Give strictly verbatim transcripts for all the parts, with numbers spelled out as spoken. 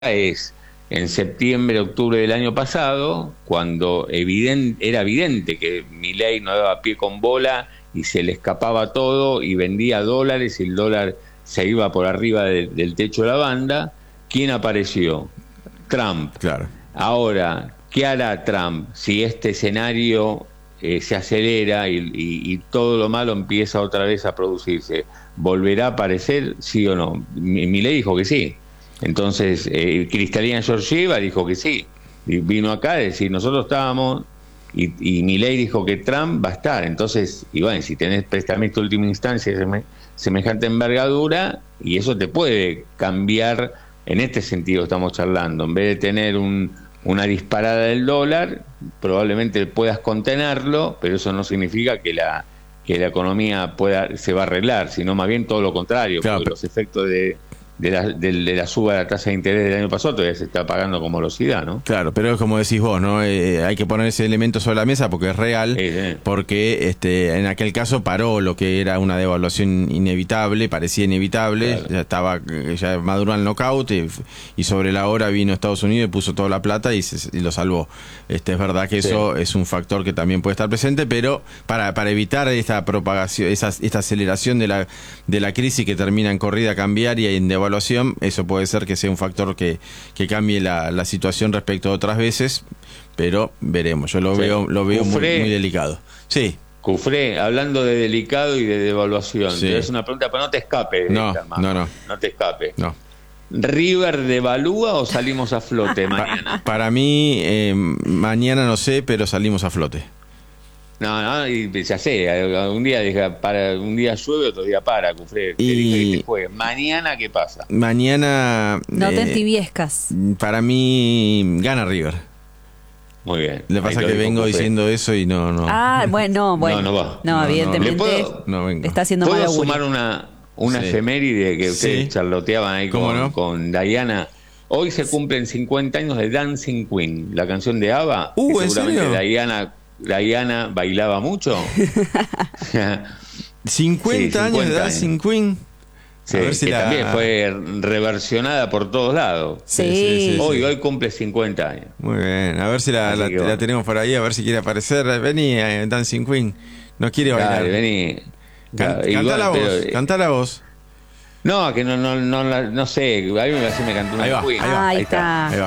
es en septiembre, octubre del año pasado, cuando evidente, era evidente que Milei no daba pie con bola y se le escapaba todo y vendía dólares y el dólar se iba por arriba de, del techo de la banda. ¿Quién apareció? Trump. Claro. Ahora, ¿qué hará Trump si este escenario eh, se acelera y, y, y todo lo malo empieza otra vez a producirse? ¿Volverá a aparecer, sí o no? Milei dijo que sí. Entonces, eh, Kristalina Georgieva dijo que sí. Y vino acá a decir, nosotros estábamos, y, y Milei dijo que Trump va a estar. Entonces, y bueno, si tenés prestamista de última instancia seme, semejante envergadura, y eso te puede cambiar, en este sentido estamos charlando, en vez de tener un, una disparada del dólar, probablemente puedas contenerlo, pero eso no significa que la que la economía pueda se va a arreglar, sino más bien todo lo contrario, claro, porque los efectos de De la, de, de la suba de la tasa de interés del año pasado todavía se está pagando con morosidad, ¿no? Claro, pero es como decís vos, ¿no? Eh, hay que poner ese elemento sobre la mesa porque es real, sí, sí. porque este en aquel caso paró lo que era una devaluación inevitable, parecía inevitable, claro. ya estaba ya maduró el knockout y, y sobre la hora vino Estados Unidos y puso toda la plata y, se, y lo salvó. Este es verdad que sí. eso es un factor que también puede estar presente, pero para para evitar esta propagación, esa, esta aceleración de la de la crisis que termina en corrida cambiaria y en devaluación, eso puede ser que sea un factor que, que cambie la, la situación respecto a otras veces, pero veremos. Yo lo sí. veo lo veo muy, muy delicado. Sí. Cufré, hablando de delicado y de devaluación, sí. es una pregunta, pero no te escape. No, esta, no, no. No te escape. No. ¿River devalúa o salimos a flote mañana? Pa, para mí, eh, mañana no sé, pero salimos a flote. No, no, y ya sé, un día deja para, un día llueve, otro día para, Cufré. Y te juegue. Mañana, ¿qué pasa? Mañana... No eh, te entibiescas. Para mí, gana River. Muy bien. Le pasa que vengo Cufré. diciendo eso y no... no. Ah, bueno, bueno. No, no va. No, no evidentemente no. Puedo, no está haciendo mal. ¿Puedo sumar una, una sí. efeméride que ustedes sí. charloteaban ahí con, no? con Diana? Hoy se cumplen cincuenta años de Dancing Queen, la canción de ABBA. Uh, que ¿en seguramente serio? Diana... Diana bailaba mucho. cincuenta sí, años de Dancing Queen. Sí, a ver si que la... también fue reversionada por todos lados. Sí. Sí, sí, sí, hoy, sí. hoy cumple cincuenta años. Muy bien. A ver si la, la, la tenemos por ahí, a ver si quiere aparecer. Vení, eh, Dancing Queen. No quiere bailar. Dale, vení. Can, Igual, canta la voz. Pero, canta la voz. No, que no, no, no, no, no sé. A mí me, así me cantó una ahí va, Queen. Ahí va, ahí, ahí está. Ahí va.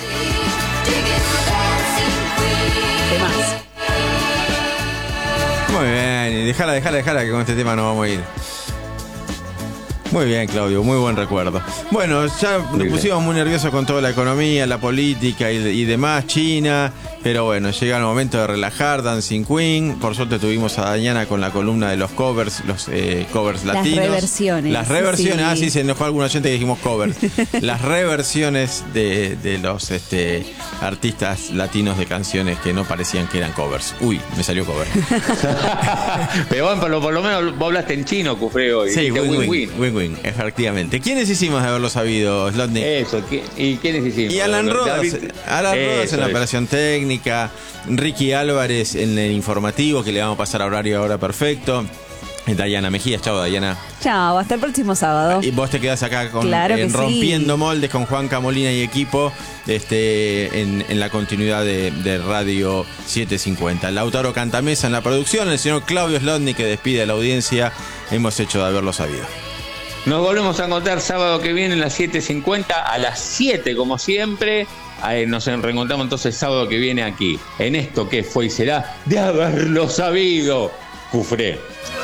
Muy bien, y dejala, dejala, dejala, que con este tema nos vamos a ir. Muy bien, Claudio, muy buen recuerdo. Bueno, ya nos pusimos muy nerviosos con toda la economía, la política y, y demás, China, pero bueno, llega el momento de relajar, Dancing Queen. Por suerte tuvimos a Diana con la columna de los covers, los eh, covers latinos. Las reversiones. Las reversiones, sí. ah, sí, se enojó alguna gente que dijimos covers. Las reversiones de, de los este, artistas latinos de canciones que no parecían que eran covers. Uy, me salió cover. Pero bueno, por lo, por lo menos vos hablaste en chino, Cufré, hoy. Sí, win-win. Win-win. Efectivamente. ¿Quiénes hicimos de haberlo sabido, Slotnick? Eso, ¿y quiénes hicimos? Y Alan Rodas, David... Alan Rodas eso, en la eso. operación técnica, Ricky Álvarez en el informativo, que le vamos a pasar a horario ahora perfecto. Diana Mejías, chao Diana. Chao, hasta el próximo sábado. Y vos te quedás acá con claro en Rompiendo sí. Moldes con Juan Camolina y equipo este, en, en la continuidad de, de Radio setecientos cincuenta. Lautaro Cantamesa en la producción, el señor Claudio Slotnick que despide a la audiencia. Hemos hecho de haberlo sabido. Nos volvemos a encontrar sábado que viene en las siete cincuenta, a las siete como siempre. Ahí nos reencontramos entonces sábado que viene aquí, en esto que fue y será de haberlo sabido, Cufré.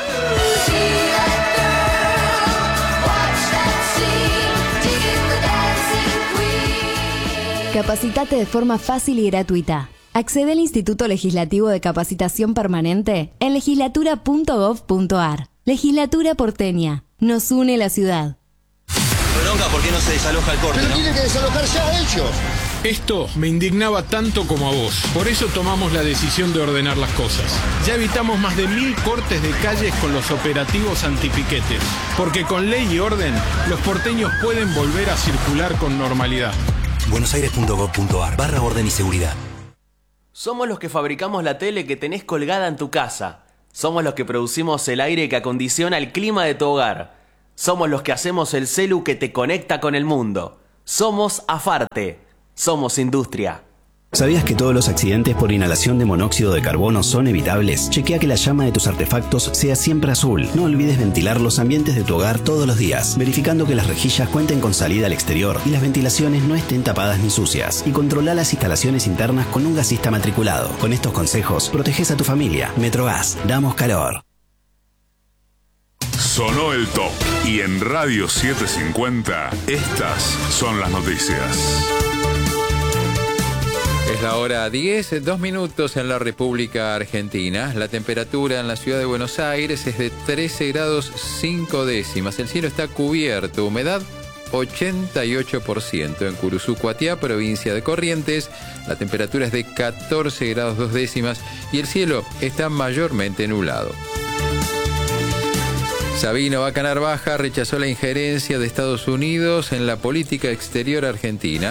Capacitate de forma fácil y gratuita. Accede al Instituto Legislativo de Capacitación Permanente en legislatura punto gov punto ar. Legislatura porteña. Nos une la ciudad. Bronca, ¿por qué no se desaloja el corte? Pero ¿no? tienen que desalojar ya ellos. Esto me indignaba tanto como a vos. Por eso tomamos la decisión de ordenar las cosas. Ya evitamos más de mil cortes de calles con los operativos antipiquetes. Porque con ley y orden, los porteños pueden volver a circular con normalidad. buenosaires punto gov punto ar barra orden y seguridad. Somos los que fabricamos la tele que tenés colgada en tu casa. Somos los que producimos el aire que acondiciona el clima de tu hogar. Somos los que hacemos el celu que te conecta con el mundo. Somos Afarte. Somos industria. ¿Sabías que todos los accidentes por inhalación de monóxido de carbono son evitables? Chequea que la llama de tus artefactos sea siempre azul. No olvides ventilar los ambientes de tu hogar todos los días, verificando que las rejillas cuenten con salida al exterior y las ventilaciones no estén tapadas ni sucias. Y controla las instalaciones internas con un gasista matriculado. Con estos consejos, proteges a tu familia. Metrogas, damos calor. Sonó el top y en Radio setecientos cincuenta estas son las noticias. Es la hora diez, dos minutos en la República Argentina. La temperatura en la ciudad de Buenos Aires es de trece grados cinco décimas. El cielo está cubierto, humedad ochenta y ocho por ciento. En Curuzú, Cuatiá, provincia de Corrientes, la temperatura es de catorce grados dos décimas y el cielo está mayormente nublado. Sabino Vaca Narvaja rechazó la injerencia de Estados Unidos en la política exterior argentina.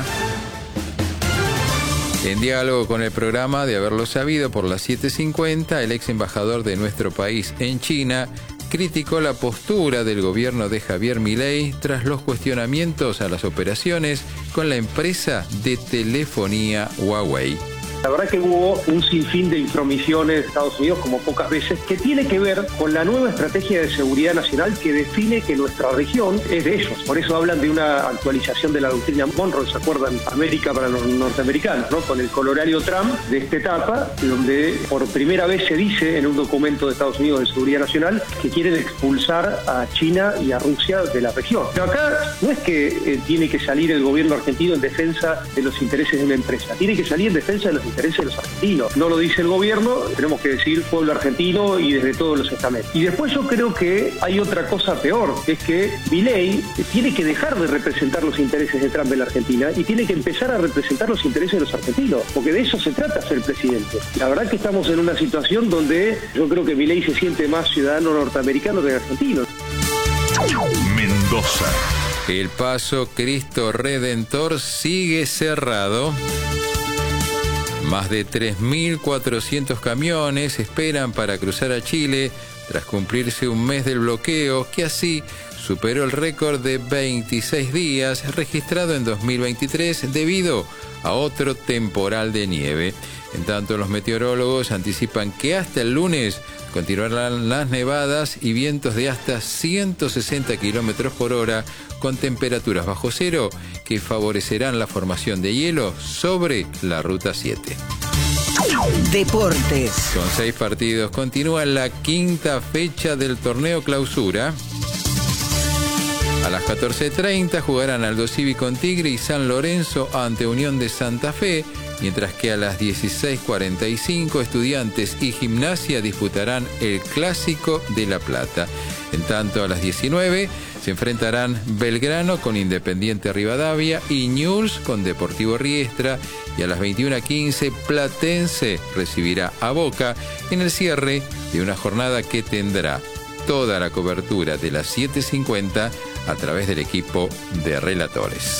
En diálogo con el programa De Haberlo Sabido por las siete cincuenta, el ex embajador de nuestro país en China criticó la postura del gobierno de Javier Milei tras los cuestionamientos a las operaciones con la empresa de telefonía Huawei. La verdad que hubo un sinfín de intromisiones de Estados Unidos, como pocas veces, que tiene que ver con la nueva estrategia de seguridad nacional que define que nuestra región es de ellos. Por eso hablan de una actualización de la doctrina Monroe, ¿se acuerdan? América para los norteamericanos, ¿no? Con el colorario Trump de esta etapa, donde por primera vez se dice en un documento de Estados Unidos de seguridad nacional que quieren expulsar a China y a Rusia de la región. Pero acá no es que eh, tiene que salir el gobierno argentino en defensa de los intereses de una empresa, tiene que salir en defensa de los intereses de los argentinos. No lo dice el gobierno, tenemos que decir pueblo argentino y desde todos los estamentos. Y después yo creo que hay otra cosa peor, es que Milei tiene que dejar de representar los intereses de Trump en la Argentina y tiene que empezar a representar los intereses de los argentinos, porque de eso se trata ser presidente. La verdad que estamos en una situación donde yo creo que Milei se siente más ciudadano norteamericano que argentino. Mendoza. El paso Cristo Redentor sigue cerrado. Más de tres mil cuatrocientos camiones esperan para cruzar a Chile tras cumplirse un mes del bloqueo, que así superó el récord de veintiséis días registrado en dos mil veintitrés debido a otro temporal de nieve. En tanto, los meteorólogos anticipan que hasta el lunes continuarán las nevadas y vientos de hasta ciento sesenta kilómetros por hora con temperaturas bajo cero que favorecerán la formación de hielo sobre la Ruta siete. Deportes. Con seis partidos continúa la quinta fecha del torneo Clausura. A las catorce treinta jugarán Aldo Civi con Tigre y San Lorenzo ante Unión de Santa Fe, mientras que a las dieciséis cuarenta y cinco Estudiantes y Gimnasia disputarán el Clásico de La Plata. En tanto, a las diecinueve se enfrentarán Belgrano con Independiente Rivadavia y Newell's con Deportivo Riestra, y a las veintiuna quince Platense recibirá a Boca en el cierre de una jornada que tendrá toda la cobertura de las siete cincuenta a través del equipo de relatores.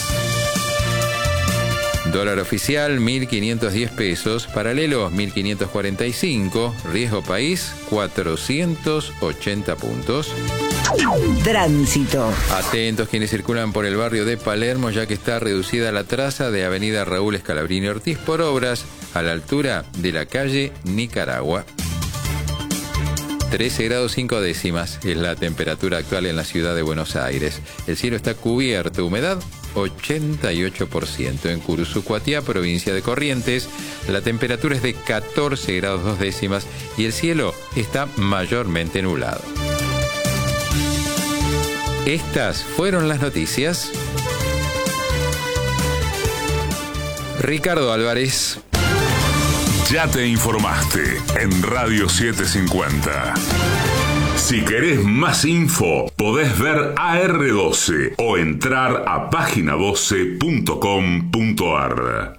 Dólar oficial mil quinientos diez pesos, paralelo mil quinientos cuarenta y cinco, riesgo país cuatrocientos ochenta puntos. Tránsito. Atentos quienes circulan por el barrio de Palermo, ya que está reducida la traza de avenida Raúl Escalabrini Ortiz por obras a la altura de la calle Nicaragua. trece grados cinco décimas es la temperatura actual en la ciudad de Buenos Aires. El cielo está cubierto, humedad ochenta y ocho por ciento. En Curuzú, Cuatiá, provincia de Corrientes, la temperatura es de catorce grados dos décimas y el cielo está mayormente nublado. Estas fueron las noticias. Ricardo Álvarez. Ya te informaste en Radio setecientos cincuenta. Si querés más info, podés ver A R doce o entrar a página doce punto com punto ar.